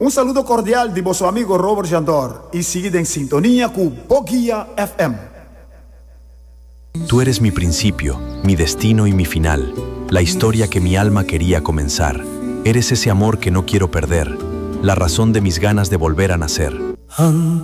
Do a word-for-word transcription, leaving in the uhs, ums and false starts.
Un saludo cordial de vuestro amigo Robert Jandor y seguid en sintonía con Boguía F M. Tú eres mi principio, mi destino y mi final, la historia que mi alma quería comenzar. Eres ese amor que no quiero perder, la razón de mis ganas de volver a nacer.